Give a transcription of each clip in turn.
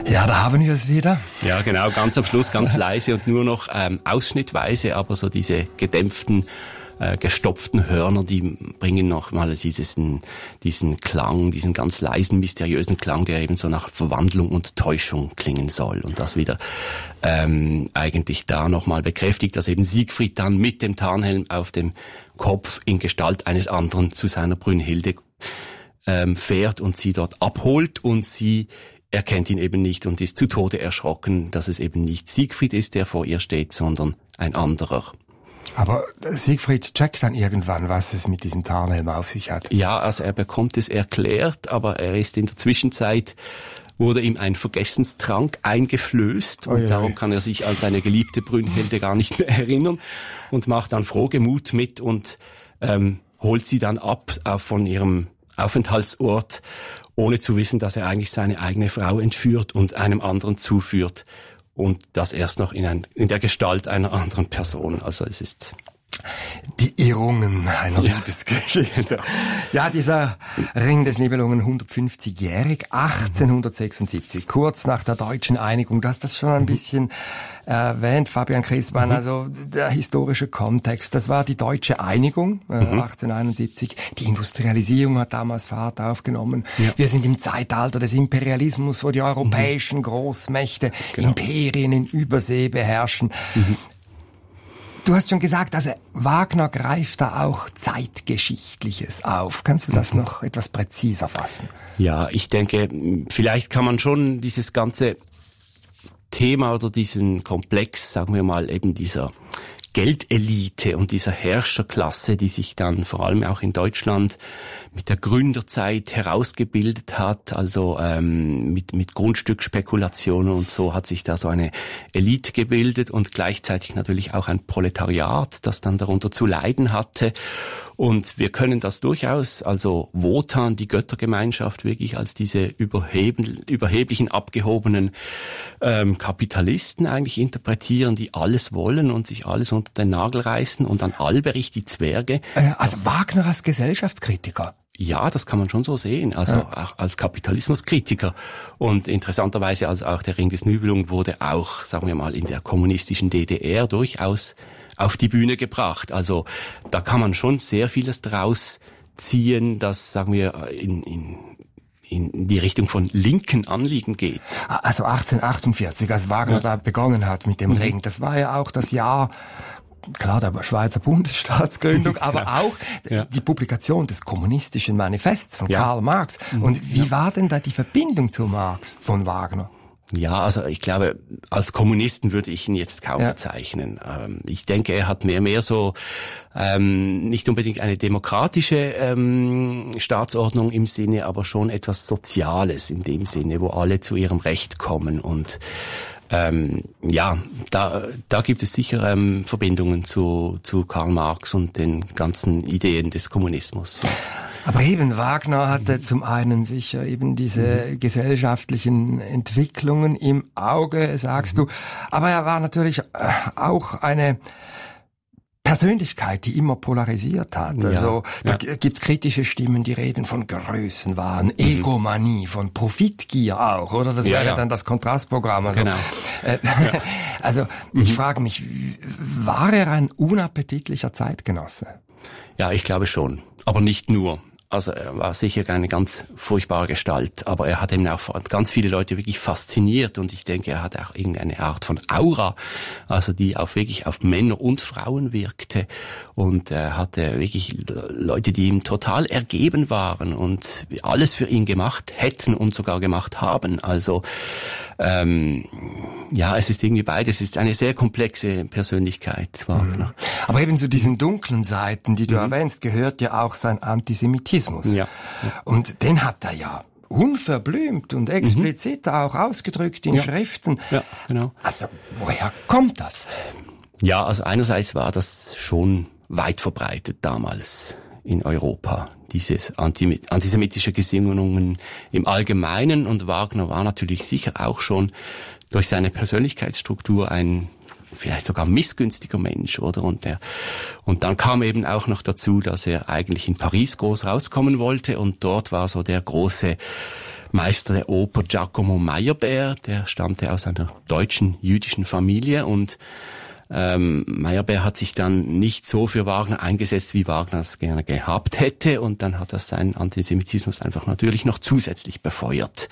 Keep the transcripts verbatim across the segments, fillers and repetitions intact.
Ja, da haben wir es wieder. Ja, genau, ganz am Schluss ganz leise und nur noch ähm, ausschnittweise, aber so diese gedämpften, äh, gestopften Hörner, die bringen nochmal diesen, diesen Klang, diesen ganz leisen, mysteriösen Klang, der eben so nach Verwandlung und Täuschung klingen soll. Und das wieder ähm, eigentlich da nochmal bekräftigt, dass eben Siegfried dann mit dem Tarnhelm auf dem Kopf in Gestalt eines anderen zu seiner Brünnhilde ähm, fährt und sie dort abholt, und sie erkennt ihn eben nicht und ist zu Tode erschrocken, dass es eben nicht Siegfried ist, der vor ihr steht, sondern ein anderer. Aber Siegfried checkt dann irgendwann, was es mit diesem Tarnhelm auf sich hat. Ja, also er bekommt es erklärt, aber er ist in der Zwischenzeit, wurde ihm ein Vergessenstrank eingeflößt, und oh, darum kann er sich an seine geliebte Brünnhilde gar nicht mehr erinnern und macht dann frohgemut mit und ähm, holt sie dann ab auf, von ihrem Aufenthaltsort, ohne zu wissen, dass er eigentlich seine eigene Frau entführt und einem anderen zuführt. Und das erst noch in, ein, in der Gestalt einer anderen Person. Also es ist die Irrungen einer ja. Liebesgeschichte. Ja, dieser Ring des Nibelungen, hundertfünfzigjährig, achtzehnhundertsechsundsiebzig, kurz nach der deutschen Einigung. Du hast das schon ein bisschen erwähnt, Fabian Christmann, mhm. also der historische Kontext. Das war die deutsche Einigung, äh, mhm. achtzehnhunderteinundsiebzig. Die Industrialisierung hat damals Fahrt aufgenommen. Ja. Wir sind im Zeitalter des Imperialismus, wo die europäischen mhm. Großmächte genau. Imperien in Übersee beherrschen. Mhm. Du hast schon gesagt, also Wagner greift da auch Zeitgeschichtliches auf. Kannst du das mhm. noch etwas präziser fassen? Ja, ich denke, vielleicht kann man schon dieses ganze Thema oder diesen Komplex, sagen wir mal, eben dieser Geldelite und dieser Herrscherklasse, die sich dann vor allem auch in Deutschland mit der Gründerzeit herausgebildet hat, also ähm, mit, mit Grundstückspekulationen und so hat sich da so eine Elite gebildet und gleichzeitig natürlich auch ein Proletariat, das dann darunter zu leiden hatte. Und wir können das durchaus, also Wotan, die Göttergemeinschaft, wirklich als diese überheben, überheblichen, abgehobenen ähm, Kapitalisten eigentlich interpretieren, die alles wollen und sich alles unter den Nagel reißen, und dann Alberich, die Zwerge. Äh, also Wagner als Gesellschaftskritiker. Ja, das kann man schon so sehen, also ja. auch als Kapitalismuskritiker. Und interessanterweise, also auch der Ring des Nibelungen wurde auch, sagen wir mal, in der kommunistischen D D R durchaus auf die Bühne gebracht. Also da kann man schon sehr vieles draus ziehen, das, sagen wir, in, in, in die Richtung von linken Anliegen geht. Also achtzehnhundertachtundvierzig, als Wagner ja. da begonnen hat mit dem mhm. Ring, das war ja auch das Jahr, klar, der Schweizer Bundesstaatsgründung, aber ja. auch ja. die Publikation des kommunistischen Manifests von ja. Karl Marx. Und wie ja. war denn da die Verbindung zu Marx von Wagner? Ja, also ich glaube, als Kommunisten würde ich ihn jetzt kaum ja. bezeichnen. Ähm, ich denke, er hat mehr mehr so ähm, nicht unbedingt eine demokratische ähm, Staatsordnung im Sinne, aber schon etwas Soziales in dem Sinne, wo alle zu ihrem Recht kommen. Und ähm, ja, da da gibt es sicher ähm, Verbindungen zu zu Karl Marx und den ganzen Ideen des Kommunismus. Aber eben, Wagner hatte zum einen sicher eben diese mhm. gesellschaftlichen Entwicklungen im Auge, sagst mhm. du. Aber er war natürlich auch eine Persönlichkeit, die immer polarisiert hat. Ja, also da ja. gibt's kritische Stimmen, die reden von Größenwahn, mhm. Egomanie, von Profitgier auch, oder? Das ja, wäre ja. dann das Kontrastprogramm. Also, genau. Äh, ja. also mhm. ich frage mich, war er ein unappetitlicher Zeitgenosse? Ja, ich glaube schon. Aber nicht nur. Also er war sicher eine ganz furchtbare Gestalt, aber er hat eben auch ganz viele Leute wirklich fasziniert, und ich denke, er hat auch irgendeine Art von Aura, also die auf wirklich auf Männer und Frauen wirkte, und er hatte wirklich Leute, die ihm total ergeben waren und alles für ihn gemacht hätten und sogar gemacht haben. Also ähm, ja, es ist irgendwie beides. Es ist eine sehr komplexe Persönlichkeit, Wagner. Aber eben zu diesen dunklen Seiten, die du mhm. erwähnst, gehört ja auch sein Antisemitismus. Ja. Und den hat er ja unverblümt und explizit mhm. auch ausgedrückt in ja. Schriften. Ja, genau. Also, woher kommt das? Ja, also einerseits war das schon weit verbreitet damals in Europa, dieses antisemitische Gesinnungen im Allgemeinen, und Wagner war natürlich sicher auch schon durch seine Persönlichkeitsstruktur ein vielleicht sogar missgünstiger Mensch, oder? Und der, und dann kam eben auch noch dazu, dass er eigentlich in Paris groß rauskommen wollte und dort war so der große Meister der Oper Giacomo Meyerbeer, der stammte aus einer deutschen jüdischen Familie und ähm, Meyerbeer hat sich dann nicht so für Wagner eingesetzt, wie Wagner es gerne gehabt hätte und dann hat das seinen Antisemitismus einfach natürlich noch zusätzlich befeuert.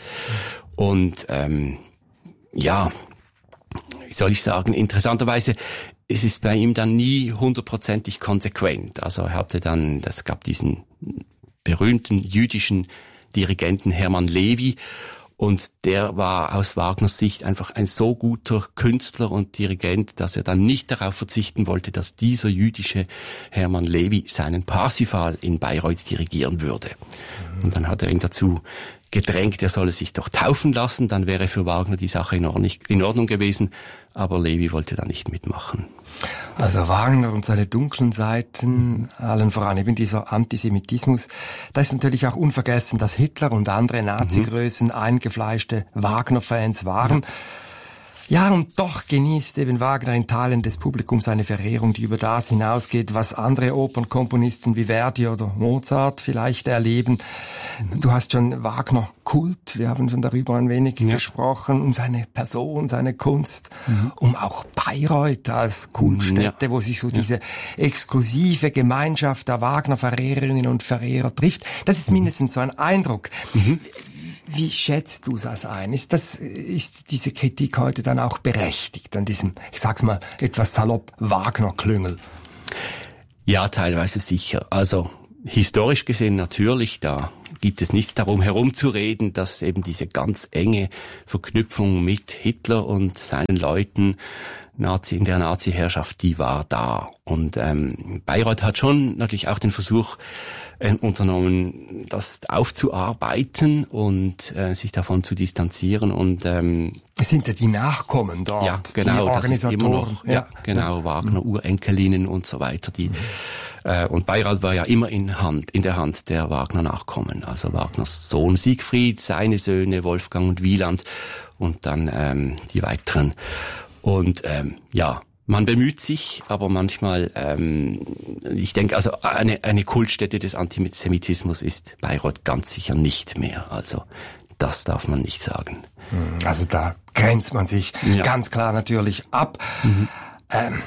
Und ähm, ja, wie soll ich sagen, interessanterweise, es ist bei ihm dann nie hundertprozentig konsequent. Also er hatte dann, es gab diesen berühmten jüdischen Dirigenten Hermann Levi und der war aus Wagners Sicht einfach ein so guter Künstler und Dirigent, dass er dann nicht darauf verzichten wollte, dass dieser jüdische Hermann Levi seinen Parsifal in Bayreuth dirigieren würde. Und dann hat er ihn dazu gedrängt, er solle sich doch taufen lassen, dann wäre für Wagner die Sache in Ordnung, in Ordnung gewesen, aber Levi wollte da nicht mitmachen. Also Wagner und seine dunklen Seiten, allen voran eben dieser Antisemitismus, da ist natürlich auch unvergessen, dass Hitler und andere Nazi-Größen mhm. eingefleischte Wagner-Fans waren. Ja. Ja, und doch genießt eben Wagner in Teilen des Publikums eine Verehrung, die über das hinausgeht, was andere Opernkomponisten wie Verdi oder Mozart vielleicht erleben. Du hast schon Wagner Kult, wir haben schon darüber ein wenig ja. gesprochen, um seine Person, seine Kunst, mhm. um auch Bayreuth als Kultstätte, ja. wo sich so ja. diese exklusive Gemeinschaft der Wagner-Verehrerinnen und Verehrer trifft. Das ist mhm. mindestens so ein Eindruck. Mhm. Wie schätzt du das ein? Ist das, ist diese Kritik heute dann auch berechtigt an diesem, ich sag's mal, etwas salopp Wagner-Klüngel? Ja, teilweise sicher. Also, historisch gesehen natürlich, da gibt es nichts darum herumzureden, dass eben diese ganz enge Verknüpfung mit Hitler und seinen Leuten Nazi, in der Nazi-Herrschaft, die war da. Und ähm, Bayreuth hat schon natürlich auch den Versuch äh, unternommen, das aufzuarbeiten und äh, sich davon zu distanzieren. Und ähm, es sind ja die Nachkommen dort, ja, genau, die das ist immer noch, ja, ja genau, Wagner, mhm. Urenkelinnen und so weiter. Die mhm. äh, und Bayreuth war ja immer in Hand, in der Hand der Wagner-Nachkommen. Also Wagners Sohn Siegfried, seine Söhne Wolfgang und Wieland und dann ähm, die weiteren. Und ähm, ja, man bemüht sich, aber manchmal, ähm, ich denke, also eine, eine Kultstätte des Antisemitismus ist Bayreuth ganz sicher nicht mehr. Also das darf man nicht sagen. Also da grenzt man sich ja. ganz klar natürlich ab. Mhm. Ähm,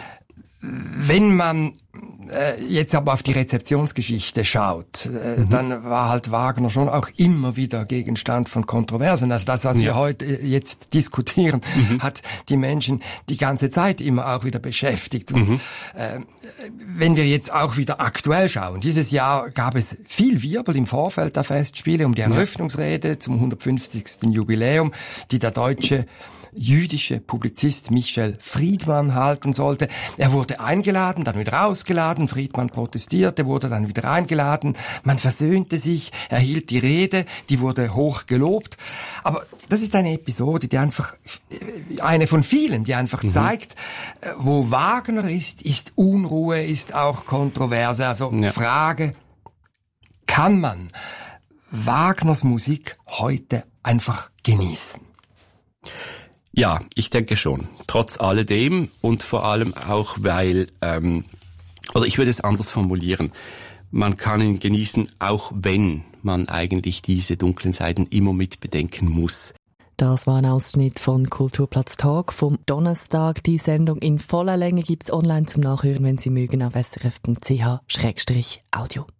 wenn man äh, jetzt aber auf die Rezeptionsgeschichte schaut, äh, mhm. dann war halt Wagner schon auch immer wieder Gegenstand von Kontroversen. Also das, was ja. wir heute äh, jetzt diskutieren, mhm. hat die Menschen die ganze Zeit immer auch wieder beschäftigt. Und mhm. äh, wenn wir jetzt auch wieder aktuell schauen, dieses Jahr gab es viel Wirbel im Vorfeld der Festspiele um die Eröffnungsrede ja. zum hundertfünfzigsten Jubiläum, die der deutsche jüdische Publizist Michel Friedmann halten sollte. Er wurde eingeladen, dann wieder ausgeladen. Friedmann protestierte, wurde dann wieder eingeladen. Man versöhnte sich, er hielt die Rede, die wurde hoch gelobt. Aber das ist eine Episode, die einfach, eine von vielen, die einfach mhm. zeigt, wo Wagner ist, ist Unruhe, ist auch Kontroverse. Also ja. Frage, kann man Wagners Musik heute einfach genießen? Ja, ich denke schon. Trotz alledem und vor allem auch, weil, ähm, oder ich würde es anders formulieren, man kann ihn genießen, auch wenn man eigentlich diese dunklen Seiten immer mit bedenken muss. Das war ein Ausschnitt von Kulturplatz Talk vom Donnerstag. Die Sendung in voller Länge gibt's online zum Nachhören, wenn Sie mögen, auf s r f punkt c h slash audio.